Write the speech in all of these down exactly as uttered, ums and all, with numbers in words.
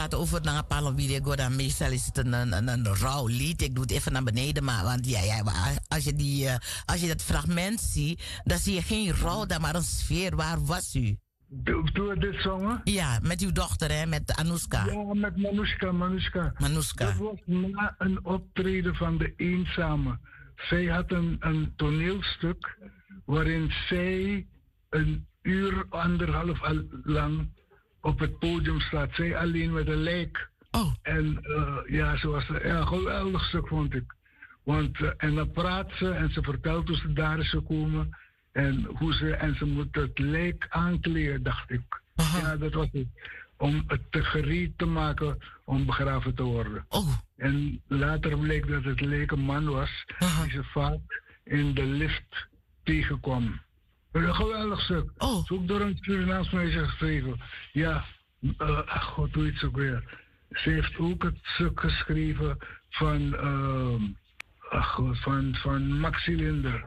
over naar Palombigo, dan meestal is het een, een, een rouw lied. Ik doe het even naar beneden, maar want ja, ja, als, je die, uh, als je dat fragment ziet, dan zie je geen rouw, dan maar een sfeer. Waar was u? Toen we dit zongen? Ja, met uw dochter, hè, met Anouska. Ja, met Manuska, Manuska. Manuska. Dat was na een optreden van de Eenzame. Zij had een, een toneelstuk waarin zij een uur, anderhalf lang op het podium staat. Zij alleen met een lijk. Oh. En uh, ja, ze was ja, een geweldig stuk, vond ik. Want, uh, en dan praat ze en ze vertelt hoe ze daar is gekomen. En hoe ze, en ze moet het lijk aankleden, dacht ik. Aha. Ja, dat was het. Om het te gereed te maken om begraven te worden. Oh. En later bleek dat het lijk een man was. Aha. Die ze vaak in de lift tegenkwam. Een geweldig stuk. Oh. Het is ook door een Surinaams meisje geschreven. Ja, uh, god, hoe iets ook weer. Ze heeft ook het stuk geschreven van, uh, ach, van, van Max Cilinder.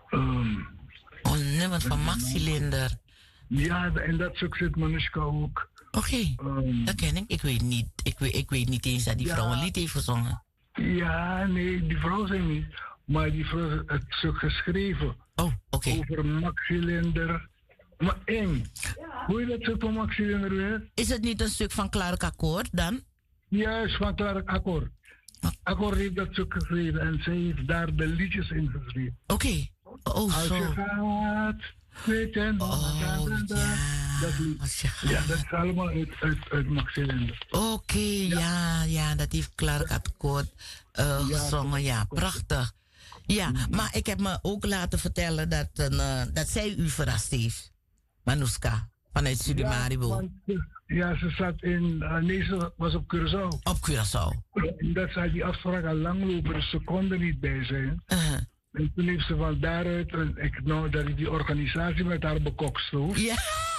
Um, oh, nummer van Max Cilinder. Ja, en dat stuk zit Manuska ook. Oké, okay. um, dat ken ik. Ik weet niet, ik weet, ik weet niet eens dat die ja, vrouw een lied heeft gezongen. Ja, nee, die vrouw zei niet. Maar die vrouw heeft het stuk geschreven. Oh, oké. Okay. Over Max Cilinder. Maar eng. Ja. Hoe je dat stuk van Max Cilinder weer? Is het niet een stuk van Clark Akkoord dan? Juist, van Clark Akkoord. Oh. Akkoord heeft dat stuk geschreven en zij heeft daar de liedjes in geschreven. Oké. Okay. Oh, Als zo. je gaat, weet je, oh, da, da, da. Ja. Dat lied. Ja, dat is allemaal uit, uit, uit Max Cilinder. Oké, okay, ja. ja, ja, dat heeft Clark Akkoord uh, ja, gezongen. Ja, prachtig. Ja, maar ik heb me ook laten vertellen dat, uh, dat zij u verrast heeft. Manuska, vanuit Surimaribo. Ja, ja, ze zat in... Uh, nee, ze was op Curaçao. Op Curaçao. En dat zei die afspraak al lang lopen, dus ze kon er niet bij zijn. Uh-huh. En toen heeft ze van daaruit, en ik nou dat ik die organisatie met haar bekokstof. Ja.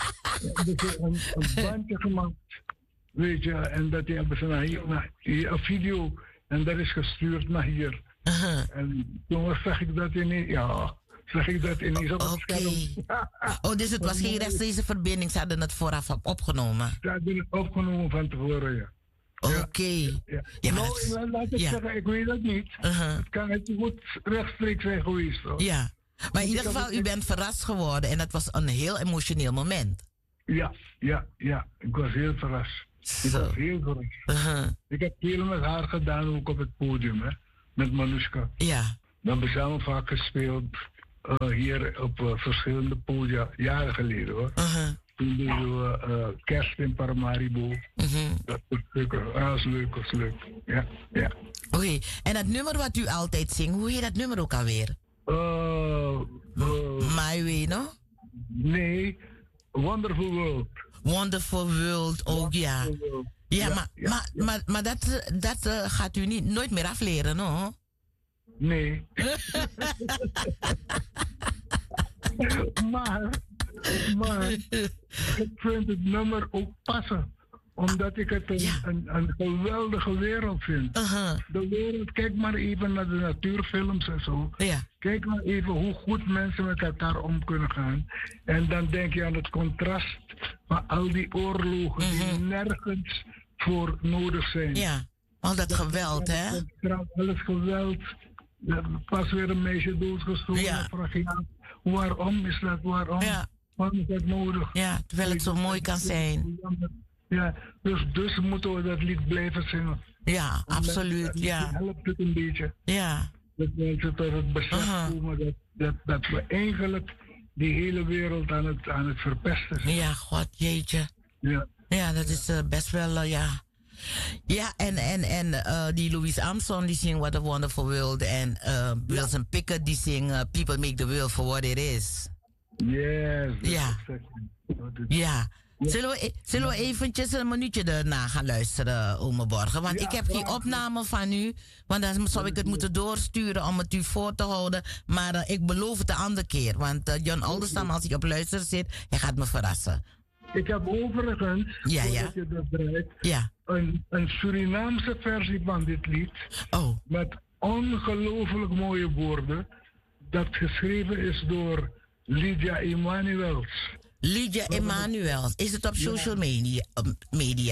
Dus een, een bandje gemaakt, weet je, en dat hebben ze naar hier, naar hier, een video, en dat is gestuurd naar hier. Uh-huh. En toen zag ik dat ineens, ja, zag ik dat ineens op het okay. scherm. Oh, dus het was geen rechtstreekse verbinding, ze hadden het vooraf opgenomen? Ze hadden het opgenomen van tevoren, ja. Oké. Okay. Ja, ja. Ja, nou, het, laat ik ja. zeggen, ik weet dat niet. Uh-huh. Het kan het goed rechtstreeks zijn geweest. Hoor. Ja, maar in ieder geval, u bent verrast geworden en dat was een heel emotioneel moment. Ja, ja, ja. Ik was heel verrast. Zo. Ik was heel verrast. Uh-huh. Ik heb veel met haar gedaan, ook op het podium, hè. Met Manuska. Ja. We hebben samen vaak gespeeld, uh, hier op uh, verschillende podia, jaren geleden hoor. Uh-huh. Toen deden we uh, kerst in Paramaribo. Mm-hmm. Dat was leuk. Ah, dat is leuk, dat is leuk. Ja, ja. Oké, okay. En dat nummer wat u altijd zingt, hoe heet dat nummer ook alweer? Uh, uh, My Way, no? Nee, Wonderful World. Wonderful World, ook oh, ja. World. Ja, ja, maar, ja, maar, ja. maar, maar dat, dat uh, gaat u niet, nooit meer afleren, no? Nee. maar... Maar ik vind het nummer ook passen. Omdat ik het een, ja. een, een geweldige wereld vind. Uh-huh. De wereld, kijk maar even naar de natuurfilms en zo. Ja. Kijk maar even hoe goed mensen met elkaar om kunnen gaan. En dan denk je aan het contrast van al die oorlogen uh-huh. die nergens voor nodig zijn. Ja, al dat, dat geweld, hè? Alles geweld. Er pas weer een meisje doodgestoken. Ja. Vraag je aan, waarom is dat? Waarom? Ja. Waarom is dat nodig? Ja, terwijl het zo mooi kan zijn. Ja, dus, dus moeten we dat lied blijven zingen. Ja, absoluut. Dat, dat ja. helpt het een beetje. Ja. Dat mensen tot het besef uh-huh. komen dat, dat, dat we eigenlijk die hele wereld aan het, aan het verpesten zijn. Ja, god, jeetje. Ja, ja dat is uh, best wel, uh, ja. Ja, en, en, en uh, die Louis Armstrong die zingt What a Wonderful World. En uh, Wilson Pickett die zingt uh, People Make the World for What It Is. Yes. Ja. Ja. Zullen we, zullen we eventjes een minuutje erna gaan luisteren, Ome Borgen? Want ja, ik heb die opname van u, want dan zou ik het moeten doorsturen om het u voor te houden. Maar uh, ik beloof het de andere keer, want uh, John Alderstam, als hij op luisteren zit, hij gaat me verrassen. Ik heb overigens, ja, ja. je dat bereikt, ja. een, een Surinaamse versie van dit lied. Oh. Met ongelooflijk mooie woorden. Dat geschreven is door Lydia Emanuels. Lydia Emanuels. Is het op social media? media?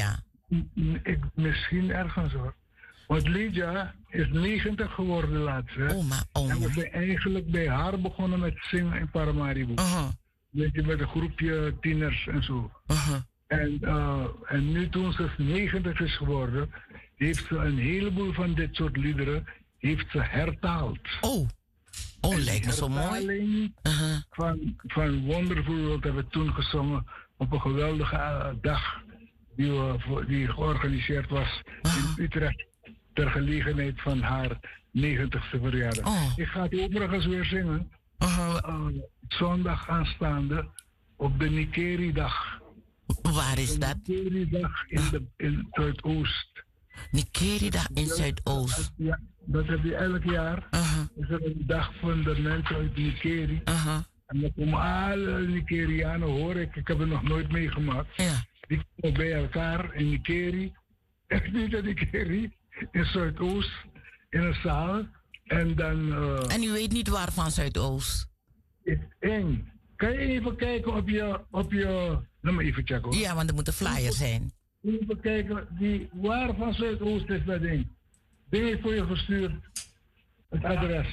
Ik, misschien ergens hoor. Want Lydia is negentig geworden laatst. Hè? Oh, maar, oh, en we zijn eigenlijk bij haar begonnen met zingen in Paramaribo. Uh-huh. Weet je, met een groepje tieners en zo. Uh-huh. En, uh, en nu toen ze negentig is geworden, heeft ze een heleboel van dit soort liederen heeft ze hertaald. Oh, oh lijkt me zo mooi. Uh-huh. Van, van Wonderful World hebben we toen gezongen op een geweldige uh, dag die, we, die georganiseerd was uh-huh. in Utrecht ter gelegenheid van haar negentigste verjaardag. Oh. Ik ga het overigens weer zingen. Uh-huh. Uh, zondag aanstaande op de Nikeri-dag. Waar is dat? Nikeri-dag in, de, in Zuidoost. Nikeri-dag in Zuidoost? Ja, dat heb je elk jaar. Uh-huh. Is er een dag van de mensen uit Nikeri. Uh-huh. En dan komen alle Nikerianen, hoor ik, ik heb het nog nooit meegemaakt. Ja. Die komen bij elkaar in Nikeri. Echt niet in Nikeri, in Zuidoost, in een zaal. En dan... Uh, en u weet niet waar van Zuidoost? Is eng. Kan je even kijken op je... Op je laat me even checken hoor. Ja, want er moet een flyer zijn. Even kijken, die, waar van Zuidoost is dat ding? Ding heeft voor je gestuurd. Het adres.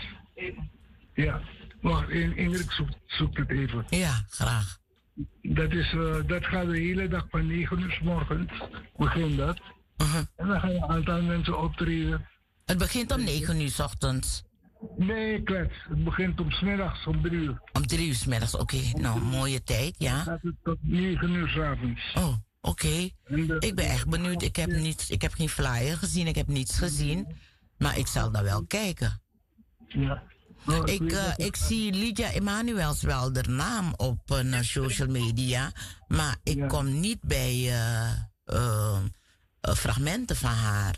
Ja. Wacht, Ingrid zoekt, zoekt het even. Ja, graag. Dat, is, uh, dat gaat de hele dag van negen uur 's morgens. Begint dat. Uh-huh. En dan gaan een aantal mensen optreden. Het begint om negen uur 's ochtends. Nee, klets. Het begint om 's middags om drie uur. Om drie uur 's middags, oké. Okay. Nou, mooie tijd, ja. Dan gaat het tot negen uur 's avonds. Oh, oké. Okay. Ik ben echt benieuwd. Ik heb, niets, ik heb geen flyer gezien, ik heb niets gezien. Maar ik zal daar wel kijken. Ja. Nou, ik, uh, ik zie Lydia Emanuels wel de naam op uh, social media. Maar ik ja. kom niet bij uh, uh, uh, fragmenten van haar.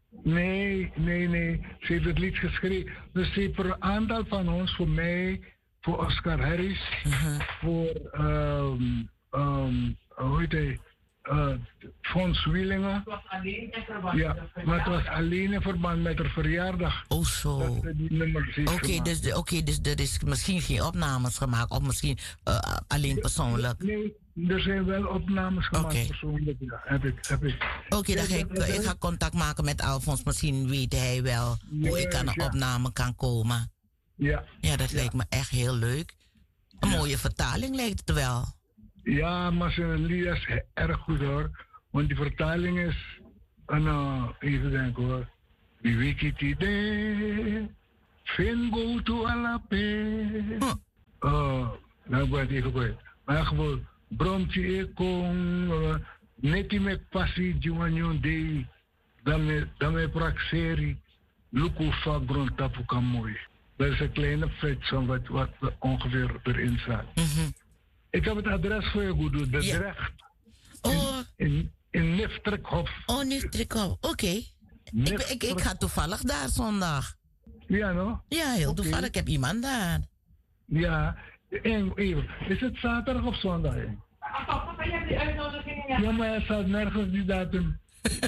Nee, nee, nee. Ze heeft het lied geschreven. Dus ze heeft voor een aantal van ons, voor mij, voor Oscar Harris, uh-huh. voor, um, um, hoe heet hij, uh, Fons Wielingen. Het was alleen in verband ja, met maar het was alleen in verband met haar verjaardag. Oh zo. Oké, okay, dus, okay, dus er is misschien geen opnames gemaakt, of misschien uh, alleen persoonlijk. Nee, er zijn wel opnames gemaakt okay. persoonlijk. Ja, heb ik. Heb ik. Oké, okay, dan ga ik, uh, ik ga contact maken met Alfons. Misschien weet hij wel yes, hoe ik aan een ja. opname kan komen. Ja. Ja, dat ja. lijkt me echt heel leuk. Een ja. mooie vertaling lijkt het wel. Ja, maar zijn lied is erg goed hoor. Want die vertaling is, en, uh, even denken hoor. Wie weet het idee, fin go to alape. Uh, nou ben ik even kwijt. Maar gewoon, bromtje ik kom, neti met passie, juanjon dei, dan me praxeri, luku va bron tapu kan mooi. Dat is een kleine feit wat, wat ongeveer erin staat. Mm-hmm. Ik heb het adres voor je goed doen. De ja. Drecht. Oh. In, in Niftrekhof. Oh, Niftrekhof. Oké. Okay. Ik, ik, ik ga toevallig daar zondag. Ja, no? Ja, heel okay. toevallig. Ik heb iemand daar. Ja. En, even. Is het zaterdag of zondag? Papa, kan jij die uitnodiging? Ja, ja maar er staat nergens die datum.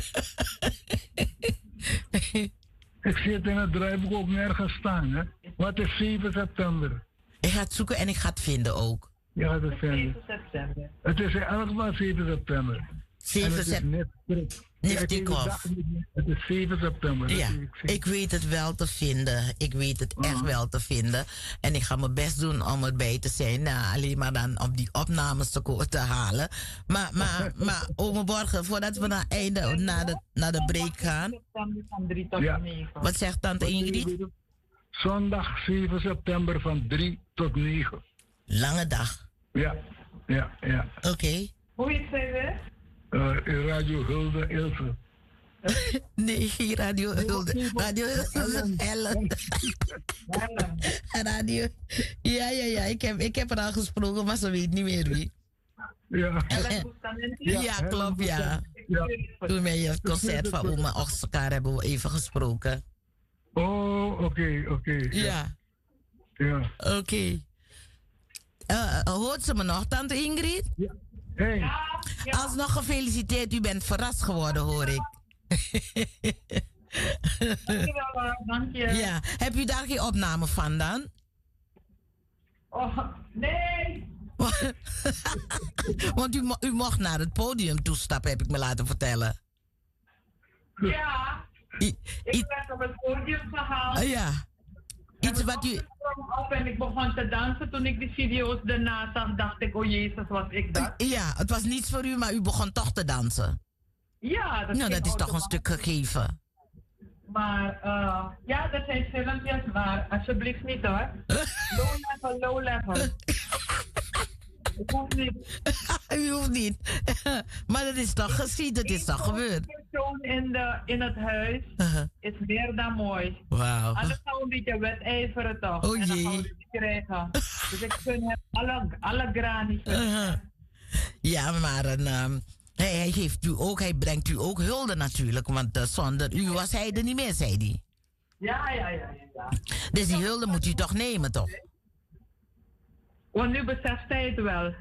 Ik zie het in het draaiboek ook nergens staan. Hè? Wat is zeven september? Ik ga het zoeken en ik ga het vinden ook. Ja, dat is zeven september. Het is in elk geval zeven september. zeven september. Niftrekhof. Het is zeven september. Ja, ik weet het wel te vinden. Ik weet het echt wel te vinden. En ik ga mijn best doen om erbij te zijn. Nou, alleen maar dan om die opnames te, te halen. Maar, maar, maar Ome Borgen, voordat we naar, einde, naar, de, naar de break gaan. Ja. Wat zegt tante Ingrid? Zondag zeven september van drie tot negen. Lange dag. Ja, ja, ja. Oké. Okay. Hoe heet zij weer? Uh, Radio Hulde Ilse. Nee, geen Radio Hulde. Radio Hulde Ellen. Radio. Ja, ja, ja. Ik heb, ik heb er al gesproken, maar ze weet niet meer wie. Ja. Ellen. Ja, ja, klopt, ja. ja. Toen wij het concert van Oma Oscar hebben we even gesproken. Oh, oké, okay, oké. Okay. Ja. Ja. Oké. Okay. Uh, hoort ze me nog, tante Ingrid? Ja. Hey. Ja, ja. Alsnog gefeliciteerd, u bent verrast geworden, hoor ik. Dankjewel, dank je. Ja, heb u daar geen opname van dan? Oh, nee. Want u, u mocht naar het podium toestappen, heb ik me laten vertellen. Ja, I, ik i, werd op het podium gehaald. uh, ja. Iets En wat u... ik sprong op en ik begon te dansen. Toen ik die video's daarna zag, dacht ik, oh Jezus, was ik dat? Uh, ja, het was niets voor u, maar u begon toch te dansen. Ja, dat, Nou, dat is toch een automatisch. stuk gegeven. Maar uh, ja, dat zijn filmpjes, maar alsjeblieft niet hoor. Low level, low level. Ik hoef niet. U hoeft niet. Maar dat is toch geschied, dat is toch gebeurd. Eén persoon in, de, in het huis Uh-huh. is meer dan mooi. Wauw. Alles zou een beetje wedijveren toch? Oh en dan gaan we jee. het krijgen. Dus ik gun hem alle, alle granies. Uh-huh. Ja, maar een, um, hij, hij geeft u ook, hij brengt u ook hulde natuurlijk. Want uh, zonder u was hij er niet meer, zei hij. Ja, ja, ja, ja. Dus die hulde moet u toch nemen, toch? Want nu beseft hij het wel.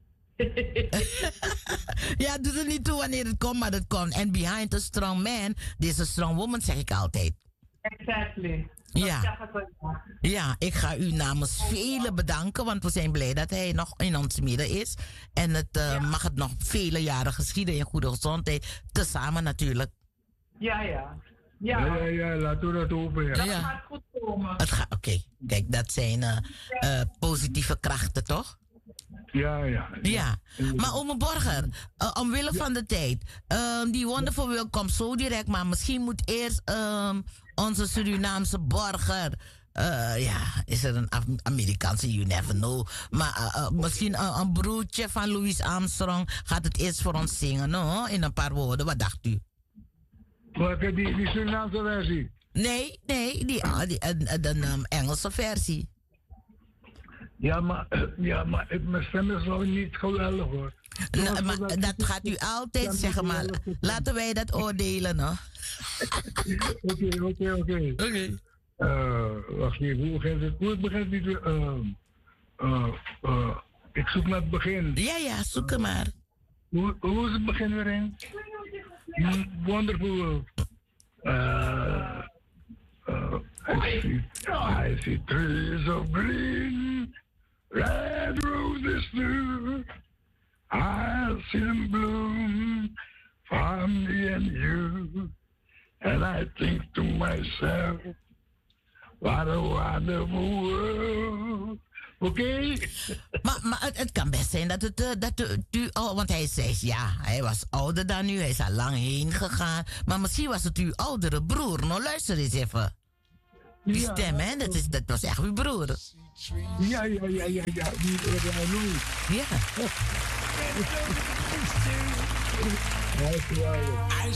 Ja, doet er niet toe wanneer het komt, maar het komt. En behind a strong man, there's a strong woman, zeg ik altijd. Exactly. Ja. Dat zeg ik wel. Ja, ik ga u namens velen bedanken, want we zijn blij dat hij nog in ons midden is. En het uh, Ja. mag het nog vele jaren geschieden in goede gezondheid. Tezamen natuurlijk. Ja, ja. Ja, Ja, ja, ja, laten we dat hopen. Ja. dat Ja. gaat goed komen. Het gaat, oké. Kijk, dat zijn uh, uh, positieve krachten, toch? Ja, ja. Ja. Maar ome Borger, uh, omwille van de tijd. Uh, die Wonderful Will komt zo direct, maar misschien moet eerst um, onze Surinaamse Borger. Uh, ja, is er een Af- Amerikaanse, you never know. Maar uh, uh, misschien een, een broertje van Louis Armstrong gaat het eerst voor ons zingen, no? In een paar woorden. Wat dacht u? Welke die, die Surinaamse versie? Nee, nee, die, uh, die, uh, uh, de um, Engelse versie. Ja, maar, ja, maar ik- mijn stem is nog niet geweldig hoor. Nou, maar dat gaat u altijd zeggen, maar laten wij dat oordelen, no? Oké, oké, oké. Oké. Eh, Wacht even, hoe begint het? Hoe begint het? Uh, uh, uh, ik zoek naar het begin. Ja, ja, zoek hem maar. Hoe, hoe is het begin weer in? Mm, Wonderful. Uh, uh, I see, I see trees of green, red roses too. I see them bloom for me and you. And I think to myself, what a wonderful world. Oké? Okay? Maar, maar het, het kan best zijn dat het, uh, dat u, u oh, want hij zei, ja, hij was ouder dan u, hij is al lang heen gegaan. Maar misschien was het uw oudere broer. Nou, luister eens even. Die Ja. stem, hè, dat, is, dat was echt uw broer. Ja, ja, ja, ja, ja. Die, uh, Louis. Ja. Hij is geweldig.